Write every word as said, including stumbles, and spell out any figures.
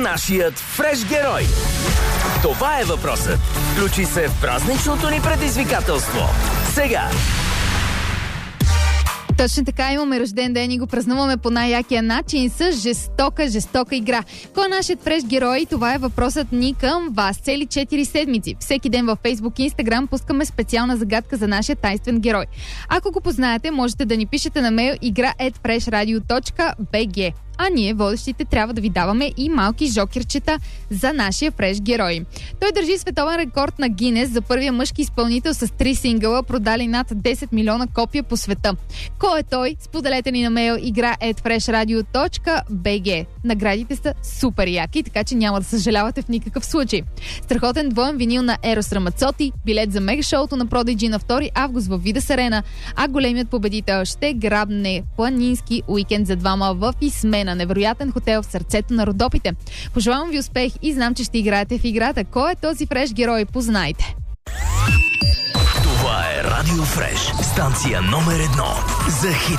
нашият фреш герой? Това е въпросът. Включи се в празничното ни предизвикателство. Сега! Точно така, имаме рожден ден и го празнуваме по най-якия начин с жестока, жестока игра. Кой е нашият фреш герой? Това е въпросът ни към вас. Цели четири седмици. Всеки ден във Facebook и Instagram пускаме специална загадка за нашия тайнствен герой. Ако го познаете, можете да ни пишете на мейл игра ет фреш радио точка би джи. А ние, водещите, трябва да ви даваме и малки жокерчета за нашия фреш герой. Той държи световен рекорд на Гинес за първия мъжки изпълнител с три сингъла, продали над десет милиона копия по света. Кой е той? Споделете ни на мейл игра ет фреш радио точка би джи. Наградите са супер яки, така че няма да съжалявате в никакъв случай. Страхотен двоен винил на Ерос Рамацоти, билет за мегашоуто на Prodigy на втори август в Видас Арена, а големият победител ще грабне планински уикенд за двама в Исмена, невероятен хотел в сърцето на Родопите. Пожелавам ви успех и знам, че ще играете в играта. Кой е този фреш герой? Познайте! Това е Радио Фреш, станция номер едно за хит